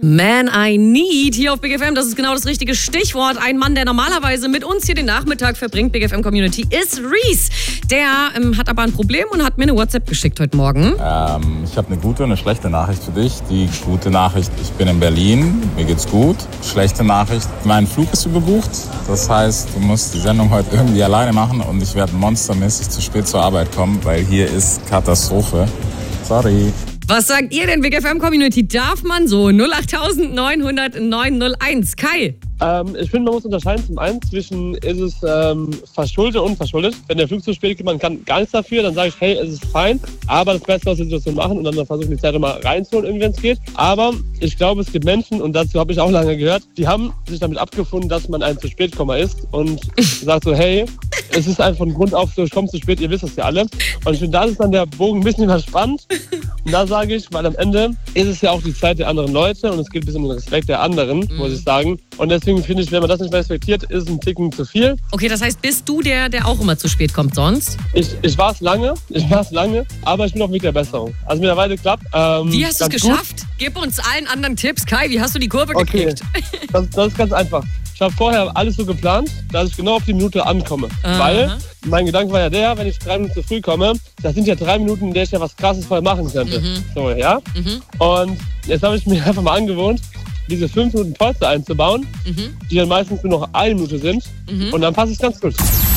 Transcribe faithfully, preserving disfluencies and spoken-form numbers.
Man I Need hier auf Big F M, das ist genau das richtige Stichwort. Ein Mann, der normalerweise mit uns hier den Nachmittag verbringt, Big F M Community, ist Reese. Der ähm, hat aber ein Problem und hat mir eine WhatsApp geschickt heute Morgen. Ähm, ich habe eine gute und eine schlechte Nachricht für dich. Die gute Nachricht, ich bin in Berlin, mir geht's gut. Schlechte Nachricht, mein Flug ist überbucht. Das heißt, du musst die Sendung heute irgendwie alleine machen und ich werde monstermäßig zu spät zur Arbeit kommen, weil hier ist Katastrophe. Sorry. Was sagt ihr denn, Big F M Community? Darf man so? null acht neun null null neun null eins. Kai? Ähm, ich finde, man muss unterscheiden zum einen zwischen, ist es ähm, verschuldet und unverschuldet. Wenn der Flug zu spät geht, man kann gar nichts dafür, dann sage ich, hey, es ist fein, aber das Beste aus der Situation machen und dann versuchen, die Zeit mal reinzuholen, irgendwie, wenn es geht. Aber ich glaube, es gibt Menschen, und dazu habe ich auch lange gehört, die haben sich damit abgefunden, dass man ein zu spät Komma ist und sagt so, hey, es ist einfach von Grund auf so, ich komme zu spät, ihr wisst es ja alle. Und ich finde, da ist dann der Bogen ein bisschen verspannt. Und da sage ich, weil am Ende ist es ja auch die Zeit der anderen Leute und es geht ein bisschen um den Respekt der anderen, mhm. muss ich sagen. Und deswegen finde ich, wenn man das nicht respektiert, ist es ein Ticken zu viel. Okay, das heißt, bist du der, der auch immer zu spät kommt sonst? Ich, ich war es lange, ich war es lange, aber ich bin auf dem Weg der Besserung. Also mittlerweile klappt. Ähm, wie hast du es geschafft? Gut. Gib uns allen anderen Tipps. Kai, wie hast du die Kurve okay. gekriegt? Das, das ist ganz einfach. Ich habe vorher alles so geplant, dass ich genau auf die Minute ankomme. Aha. Weil mein Gedanke war ja der, wenn ich drei Minuten zu früh komme, das sind ja drei Minuten, in der ich ja was Krasses vorher machen könnte. Mhm. So, ja? Mhm. Und jetzt habe ich mir einfach mal angewohnt, diese fünf Minuten Polster einzubauen, mhm. die dann meistens nur noch eine Minute sind. Mhm. Und dann passt es ganz gut.